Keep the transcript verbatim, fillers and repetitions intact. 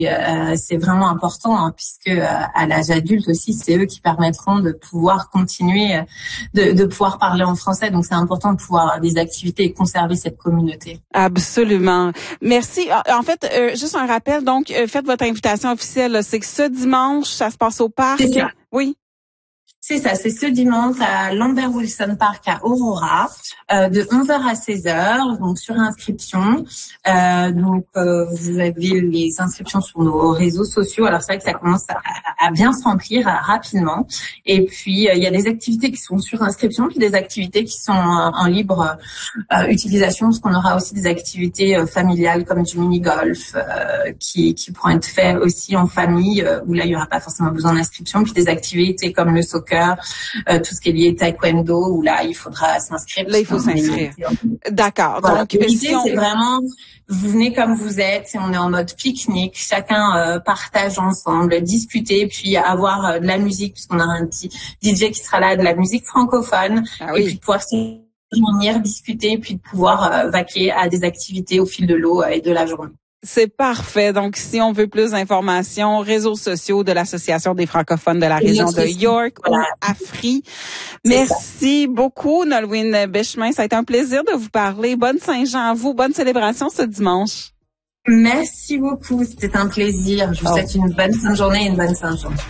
Euh, c'est vraiment important hein, puisque euh, à l'âge adulte aussi, c'est eux qui permettront de pouvoir continuer, euh, de, de pouvoir parler en français. Donc c'est important de pouvoir avoir des activités et conserver cette communauté. Absolument. Merci. En fait, euh, juste un rappel. Donc, euh, faites votre invitation officielle. Là. C'est que ce dimanche, ça se passe au parc. C'est ça. Oui. C'est ça, c'est ce dimanche à Lambert Wilson Park à Aurora, euh, de onze heures à seize heures, donc sur inscription. Euh, donc euh, vous avez les inscriptions sur nos réseaux sociaux. Alors c'est vrai que ça commence à, à bien se remplir à, rapidement. Et puis euh, il y a des activités qui sont sur inscription, puis des activités qui sont en, en libre euh, utilisation, parce qu'on aura aussi des activités euh, familiales comme du mini-golf euh, qui, qui pourront être faites aussi en famille, euh, où là il y aura pas forcément besoin d'inscription, puis des activités comme le soccer, Euh, tout ce qui est lié taekwondo, où là, il faudra s'inscrire. Là, il faut s'inscrire. D'accord. Voilà. Donc, l'idée, si on... c'est vraiment, vous venez comme vous êtes, et on est en mode pique-nique, chacun euh, partage ensemble, discuter, puis avoir euh, de la musique, puisqu'on a un petit D J qui sera là, de la musique francophone, ah, oui. et puis de pouvoir se réunir, discuter, puis de pouvoir euh, vaquer à des activités au fil de l'eau euh, et de la journée. C'est parfait. Donc, si on veut plus d'informations, réseaux sociaux de l'Association des francophones de la région de York voilà. ou Afri. Merci ça. beaucoup, Nolwenn Bechemin. Ça a été un plaisir de vous parler. Bonne Saint-Jean à vous. Bonne célébration ce dimanche. Merci beaucoup. C'était un plaisir. Je vous oh. souhaite une bonne fin de journée et une bonne Saint-Jean.